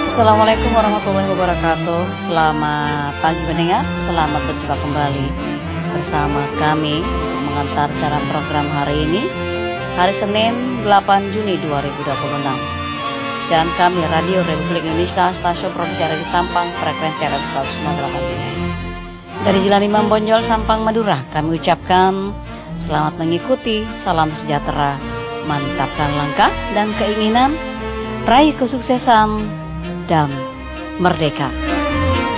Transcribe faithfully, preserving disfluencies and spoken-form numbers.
Assalamualaikum warahmatullahi wabarakatuh. Selamat pagi pendengar, selamat berjumpa kembali bersama kami untuk mengantar siaran program hari ini, hari Senin delapan Juni dua ribu dua puluh enam. Siaran kami Radio Republik Indonesia, stasiun produksi di Sampang, frekuensi R M seratus koma delapan M H Z. Dari Jalan Imam Bonjol, Sampang, Madura, kami ucapkan selamat mengikuti, salam sejahtera, mantapkan langkah dan keinginan, raih kesuksesan dan merdeka.